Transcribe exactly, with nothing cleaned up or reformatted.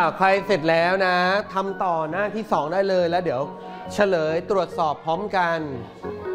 อ่าใครเสร็จแล้วนะทำต่อหน้าที่สองได้เลยแล้วเดี๋ยวเฉลยตรวจสอบพร้อมกัน